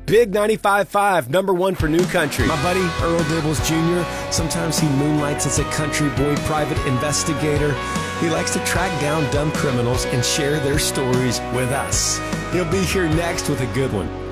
Big 95.5, number one for New Country. My buddy, Earl Dibbles Jr., sometimes he moonlights as a country boy private investigator. He likes to track down dumb criminals and share their stories with us. He'll be here next with a good one.